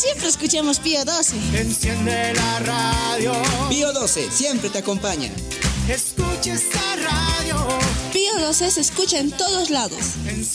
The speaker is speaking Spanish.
siempre escuchamos Pío 12. Enciende la radio. Pío 12 siempre te acompaña. Escucha esta radio. Pío 12 se escucha en todos lados.